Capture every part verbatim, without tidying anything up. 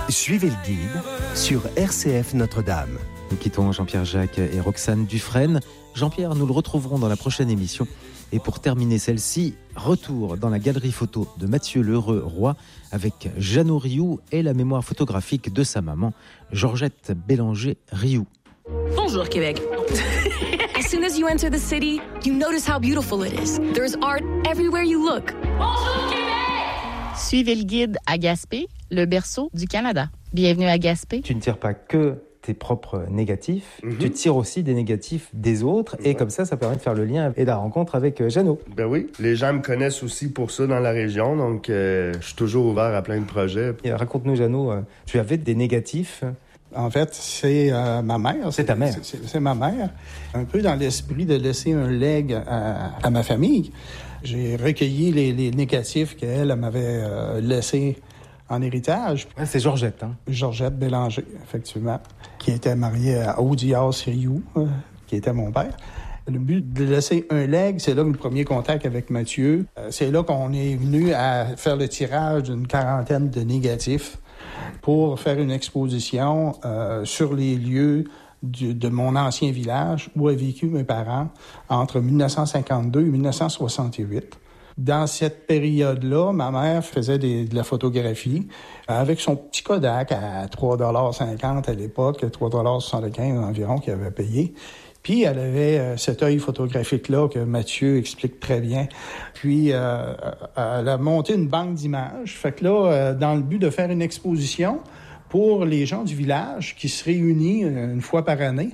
Suivez le guide sur R C F Notre-Dame. Nous quittons Jean-Pierre Jacques et Roxane Dufresne. Jean-Pierre, nous le retrouverons dans la prochaine émission. Et pour terminer celle-ci, retour dans la galerie photo de Mathieu L'Heureux-Roy avec Jeannot Rioux et la mémoire photographique de sa maman, Georgette Bélanger-Rioux. Bonjour Québec. As soon as you enter the city, you notice how beautiful it is. There's art everywhere you look. Bonjour Québec. Suivez le guide à Gaspé, le berceau du Canada. Bienvenue à Gaspé. Tu ne tires pas que tes propres négatifs, mm-hmm. tu tires aussi des négatifs des autres, et ouais. comme ça, ça permet de faire le lien et la rencontre avec Jeannot. Ben oui, les gens me connaissent aussi pour ça dans la région, donc euh, je suis toujours ouvert à plein de projets. Et raconte-nous, Jeannot, euh, tu avais des négatifs. En fait, c'est euh, ma mère. C'est, c'est ta mère. C'est, c'est ma mère. Un peu dans l'esprit de laisser un legs à, à ma famille. J'ai recueilli les, les négatifs qu'elle m'avait euh, laissés en héritage. Ouais, c'est Georgette, hein? Georgette Bélanger, effectivement, qui était mariée à Audias Rioux, euh, qui était mon père. Le but de laisser un legs, c'est là le premier contact avec Mathieu. Euh, c'est là qu'on est venu à faire le tirage d'une quarantaine de négatifs pour faire une exposition euh, sur les lieux du, de mon ancien village où ont vécu mes parents entre dix-neuf cent cinquante-deux et dix-neuf cent soixante-huit. Dans cette période-là, ma mère faisait des, de la photographie avec son petit Kodak à trois dollars cinquante à l'époque, trois dollars soixante-quinze environ qu'elle avait payé. Puis, elle avait euh, cet œil photographique-là que Mathieu explique très bien. Puis, euh, elle a monté une banque d'images. Fait que là, euh, dans le but de faire une exposition pour les gens du village qui se réunissent une fois par année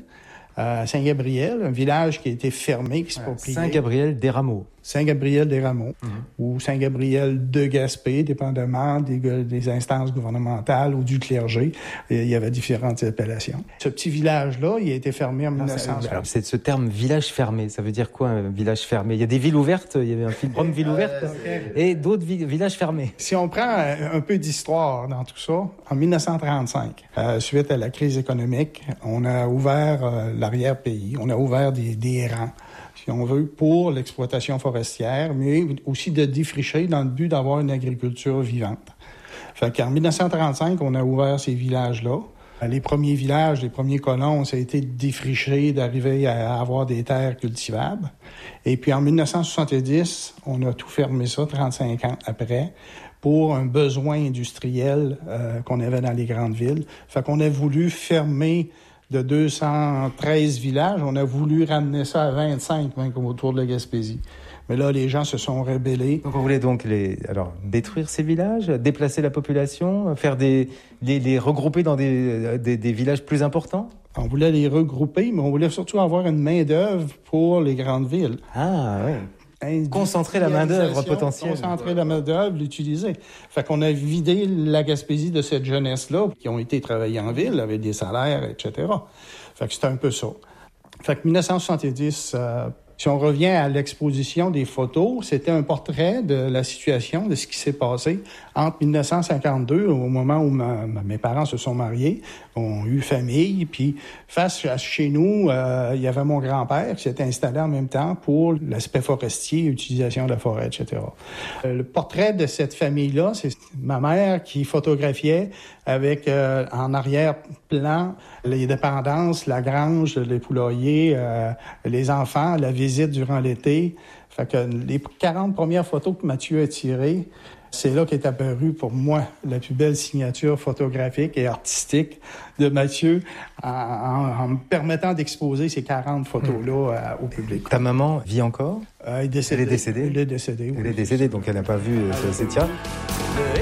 à Saint-Gabriel, un village qui a été fermé, qui s'est proprié. Saint-Gabriel-des-Rameaux. Saint-Gabriel-des-Rameaux, mm-hmm. ou Saint-Gabriel de Gaspé, dépendamment des, des instances gouvernementales ou du clergé. Il y avait différentes appellations. Ce petit village-là, il a été fermé en dix-neuf cent soixante. Alors, c'est ce terme village fermé. Ça veut dire quoi, un village fermé? Il y a des villes ouvertes, il y avait un film Rome ville ouverte, euh, okay. et d'autres vi- villages fermés. Si on prend un peu d'histoire dans tout ça, en dix-neuf cent trente-cinq, euh, suite à la crise économique, on a ouvert euh, l'arrière-pays, on a ouvert des, des rangs, si on veut, pour l'exploitation forestière, mais aussi de défricher dans le but d'avoir une agriculture vivante. Fait qu'en dix-neuf cent trente-cinq, on a ouvert ces villages-là. Les premiers villages, les premiers colons, ça a été de défricher, d'arriver à avoir des terres cultivables. Et puis en dix-neuf cent soixante-dix, on a tout fermé ça, trente-cinq ans après, pour un besoin industriel euh, qu'on avait dans les grandes villes. Fait qu'on a voulu fermer de deux cent treize villages, on a voulu ramener ça à vingt-cinq, même comme autour de la Gaspésie. Mais là, les gens se sont rébellés. Donc, vous voulez donc les, alors, détruire ces villages, déplacer la population, faire des, les, les regrouper dans des, des, des villages plus importants? On voulait les regrouper, mais on voulait surtout avoir une main-d'œuvre pour les grandes villes. Ah, oui. Concentrer la main-d'œuvre potentielle. Concentrer la main-d'œuvre, l'utiliser. Fait qu'on a vidé la Gaspésie de cette jeunesse-là, qui ont été travaillés en ville, avec des salaires, et cetera. Fait que c'était un peu ça. Fait que dix-neuf cent soixante-dix, euh, si on revient à l'exposition des photos, c'était un portrait de la situation, de ce qui s'est passé entre dix-neuf cent cinquante-deux, au moment où ma, ma, mes parents se sont mariés, ont eu famille, puis face à chez nous, euh, il y avait mon grand-père qui s'était installé en même temps pour l'aspect forestier, l'utilisation de la forêt, et cetera. Euh, le portrait de cette famille-là, c'est ma mère qui photographiait avec euh, en arrière-plan les dépendances, la grange, les poulaillers, euh, les enfants, la visite durant l'été. Fait que les quarante premières photos que Mathieu a tirées, c'est là qu'est apparue pour moi la plus belle signature photographique et artistique de Mathieu en, en, en me permettant d'exposer ces quarante photos-là à, au public. Ta maman vit encore? Euh, elle est décédée. Elle est décédée? Elle est décédée, oui. Elle est décédée, donc elle n'a pas vu euh, ces tiens.